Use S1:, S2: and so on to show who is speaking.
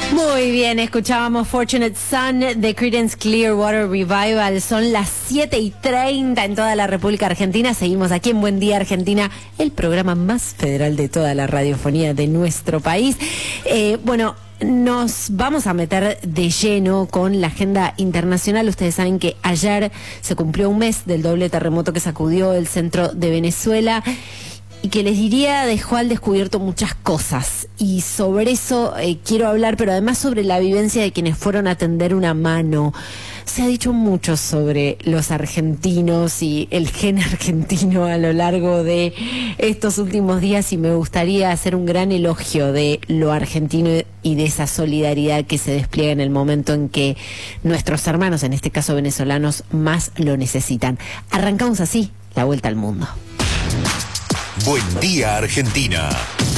S1: Muy bien, escuchábamos Fortunate Son de Creedence Clearwater Revival. Son las 7:30 en toda la República Argentina. Seguimos aquí en Buen Día Argentina, el programa más federal de toda la radiofonía de nuestro país. Nos vamos a meter de lleno con la agenda internacional. Ustedes saben que ayer se cumplió un mes del doble terremoto que sacudió el centro de Venezuela y que les diría dejó al descubierto muchas cosas. Y sobre eso quiero hablar, pero además sobre la vivencia de quienes fueron a tender una mano. Se ha dicho mucho sobre los argentinos y el gen argentino a lo largo de estos últimos días y me gustaría hacer un gran elogio de lo argentino y de esa solidaridad que se despliega en el momento en que nuestros hermanos, en este caso venezolanos, más lo necesitan. Arrancamos así la vuelta al mundo.
S2: Buen Día Argentina.